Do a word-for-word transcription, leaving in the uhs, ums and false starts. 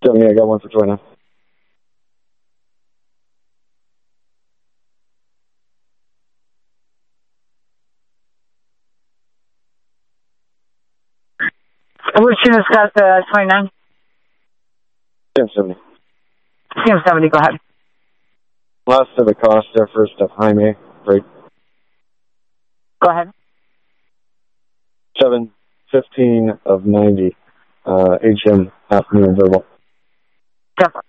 Seven, yeah, I got one for Joanna. Which unit got the twenty-nine? C M seventy. C M seventy, go ahead. Last of the cost there, first of Jaime, right? Go ahead. seven fifteen of ninety. Uh, H M, afternoon verbal. Definitely.